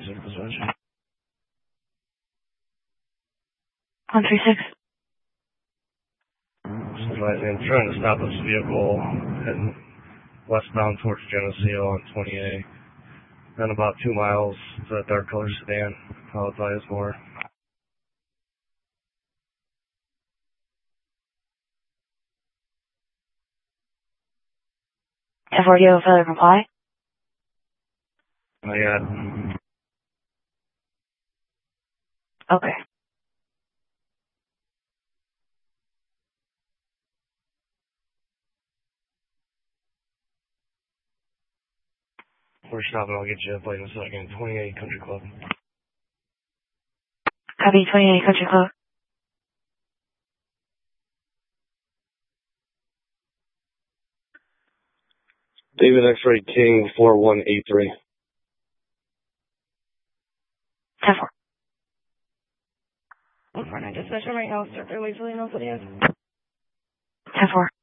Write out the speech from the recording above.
136 dispatch. 136. I'm trying to stop this vehicle heading westbound towards Geneseo on 20A. Then about 2 miles to that dark color sedan, followed by his more. 10-4, do you have a further reply? Yeah. Okay. We're stopping, I'll get you a plate in a second. 28 Country Club. Copy, 28 Country Club. David X-Ray King 4183. 10-4. 149 dispatch right now, start their way, Philly, no, 10-4. 10-4.